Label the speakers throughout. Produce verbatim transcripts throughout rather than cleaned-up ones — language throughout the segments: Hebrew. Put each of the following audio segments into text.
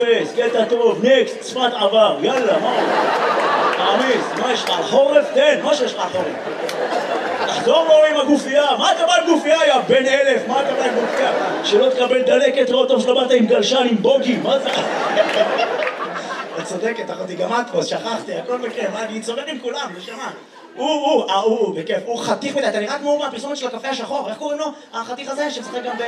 Speaker 1: קטע טוב, נקסט, צפת עבר, יאללה, מה? תעמיס, מה יש לך על חורף? תן, מה שיש לך על חורף? תחזור לו עם הגופייה, מה אתה בא עם גופייה, יא בן אלף? מה אתה בא עם גופייה? שלא תקבל דלקת, ראות טוב שלא באת עם גלשן, עם בוגי, מה זה? את צודקת, אחותי, גם את פה, שכחתי, הכל בכיף, אני צודק עם כולם, נשמה. הוא, הוא, אה, הוא, בכיף, הוא חתיך מדי, אתה נראה כמו מהפרסומת של הקפה השחור, איך קוראים לו? החתיך הזה שמשחק גם ב...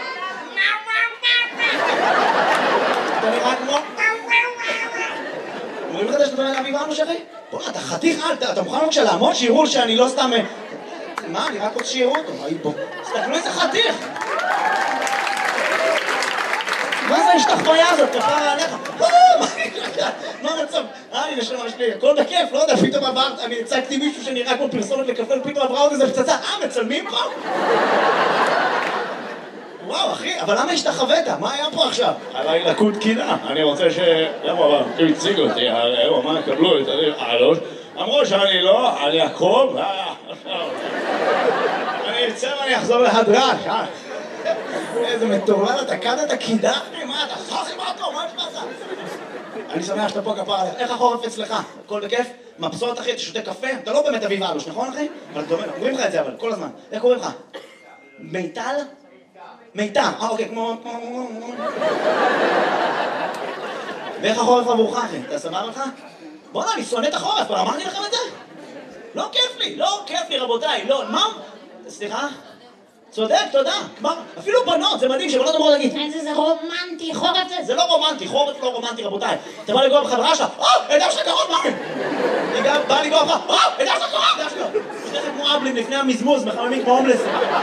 Speaker 1: אתה נראה כמו... אומרים לך שאתה נראה אביב אנוש אחי? בוא, אתה חתיך, אתה מוכן בבקשה לעמוד שיראו שאני לא סתם... מה, אני רק רוצה שיראו אותו, בוא. תסתכלו איזה חתיך! מה זה השתחוויה הזאת? כפרה עליך? מה המצב? אה, אני נשמה שלי, הכל בכיף, לא יודע, פתאום עברת, אני הצגתי מישהו שנראה כמו פרסומת לקפה, ופתאום עברה עוד איזה פצצה, אה, מצלמים פה? וואו, אחי, אבל למה השתחווית? מה היה פה עכשיו?
Speaker 2: עליי לקוד קינה, אני רוצה ש... למה, אבל, הוא הציג אותי, הוא אמר, קבלו את הלוש, אמרו שאני לא, אני אקרוב,
Speaker 1: אני ארצה ואני אחזור להדרש, אה? איזה מטורלל, אתה קד את הקידה? מה, אתה חכי מה טוב, מה יש לך? אני שמח שאתה פה כפרה עליך. איך החורף אצלך? הכל בכיף? מבסוט אחי, אתה שותה קפה? אתה לא באמת אביב אלוש, נכון אחי? אבל אתה אומר, אומרים לך את זה אבל, כל הזמן. איך קוראים לך? מיטל? מיטל, אה אוקיי, כמו... ואיך החורף עבורך אחי? אתה סבבה לך? בוא'נה, אני שונא את החורף, אבל אמרתי לכם את זה? לא כיף לי, לא כיף לי רבותיי, לא, מה? סליחה? צודק, תודה. כבר, אפילו בנות, זה מדהים שבנות אמרו להגיד איזה זה רומנטי, חורף זה, זה לא רומנטי, חורף לא רומנטי רבותיי. אתה בא לגוע בחברה שלך, אה, ידע שאתה קרוב, מה? אני גם בא לגוע בך, אה, ידע שאתה קרוב, ידע שאתה קרוב. יש לכם כמו אבלים לפני המזמוז, מחממים כמו הומלס.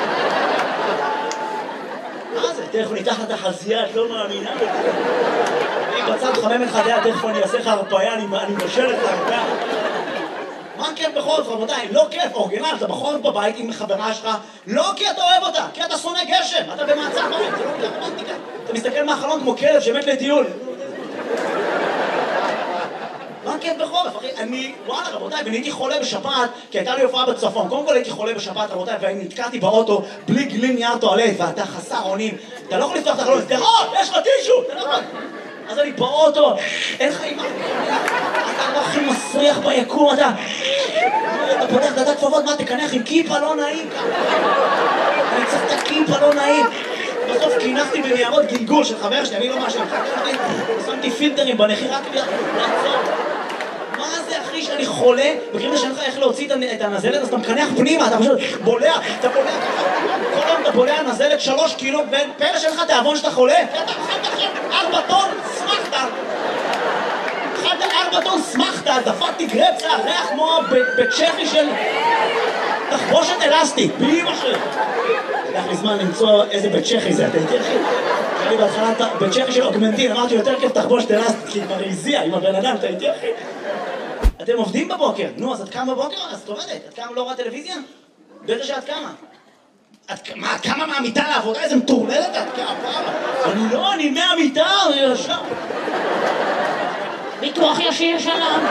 Speaker 1: מה זה? תכף ניתח את החזייה, את לא מאמינה. אני בצד חמם את חדיה, תכף אני אעשה לך הרפאיה, אני מבשל את הרפאיה. מה כיף בחורף, רבותיי? לא כיף, אורגינל, אתה בחורף בבית עם חברה שלך, לא כי אתה אוהב אותה, כי אתה שונא גשם, אתה במעצר בבית, זה לא רומנטיקה. אתה מסתכל מהחלון כמו כלב שמת לטיול. מה כיף בחורף, אחי? אני, וואלה, רבותיי, ואני הייתי חולה בשפעת, כי הייתה לי הופעה בצפון. קודם כל הייתי חולה בשפעת, רבותיי, ואני נתקעתי באוטו בלי גלין נייר טואלט, ואתה חסר אונים. אתה לא יכול לפתוח את החלון, תראות, יש לך טישו, אתה לא יכול. אז אני באוטו, אין לך אימא, אתה לא הכי מסריח ביקום, אתה... אתה פותח דעת כפפות, מה, תקנח עם כיפה לא נעים כאן. אני צריך את הכיפה לא נעים. בסוף קינחתי בניירות גלגול של חבר שלי, אני לא משהו, שמתי פילטרים בנחי רק לעצור. מה זה אחי שאני חולה? בקריב שאין לך איך להוציא את הנזלת, אז אתה מקנח פנימה, אתה פשוט בולע, אתה בולע ככה. כל היום אתה בולע נזלת שלוש קילו, ופלא שאין לך תיאבון שאתה חולה. אתה אכלת עכשיו ארבע טון, שמחת. אכלת ארבע טון, שמחת, דפקתי גרפסה, ריח כמו בצ'כי של תחבושת אלסטית, באמא שלי. לקח לי זמן למצוא איזה בית צ'כי זה, אתה איתי אחי? אני בהתחלה בית צ'כי של אוגמנטין, אמרתי יותר כיף תחבושת אלסטית, כי כבר הזיע עם הבן אדם, אתה איתי אחי? אתם עובדים בבוקר, נו, אז את קמה בבוקר? אז את עובדת, את קמה לא רואה טלוויזיה? בטח שאת קמה. מה, את קמה מהמיטה לעבודה? איזה מטורללת את קמה פעם? אני לא, אני מהמיטה, אני ישר. ביטוח ישיר שלום.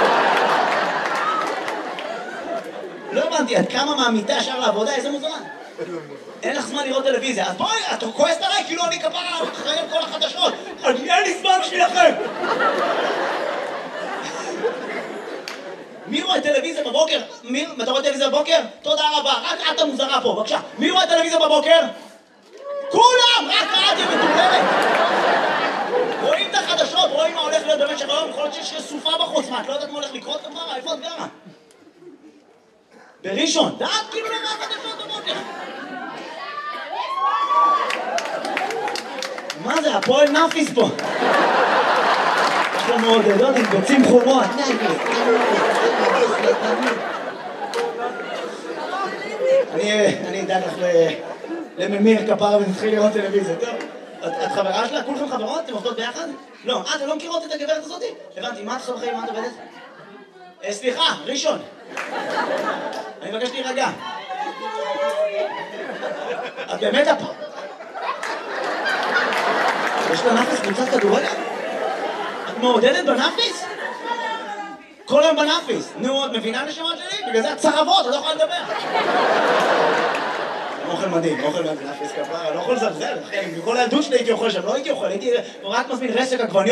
Speaker 1: לא הבנתי, את קמה מהמיטה ישר לעבודה, איזה מוזמן? אין לך זמן לראות טלוויזיה, אז בואי, את כועסת עליי, כאילו אני כפרה אחרי כל החדשות. אני אין לי זמן בשבילכם! מי רואה טלוויזיה בבוקר? מי? אתה רואה טלוויזיה בבוקר? תודה רבה, רק את המוזרה פה, בבקשה. מי רואה טלוויזיה בבוקר? כולם! רק את היא מטורללת! רואים את החדשות, רואים מה הולך להיות במשך היום, יכול להיות שיש סופה בחוץ, מה, את לא יודעת מה הולך לקרות כפרה? איפה את גרה? בראשון, דעת כאילו למה החדשות בבוקר? מה זה, הפועל נאפיס פה? אנחנו מעודדות עם ביצים חומות. אני אדאג לך לממיר כפרה ונתחיל לראות טלוויזיה, טוב? את חברה שלה? כולכם חברות? אתם עובדות ביחד? לא, אה, אתם לא מכירות את הגברת הזאת? הבנתי, מה את עושה בחיים? מה את עובדת? סליחה, ראשון. אני מבקש להירגע. את באמת הפ... יש לה נאפיס קבוצת כדורגל? את מעודדת בנאפיס? כל היום בנאפיס. נו, את מבינה נשמה שלי? בגלל זה את צרבות, את לא יכולה לדבר. אוכל מדהים, אוכל מדהים, אפס כפרה, לא יכול לזלזל, אחי, מכל הילדות שלי הייתי אוכל שם, לא הייתי אוכל, הייתי רק מזמין רסק עגבניות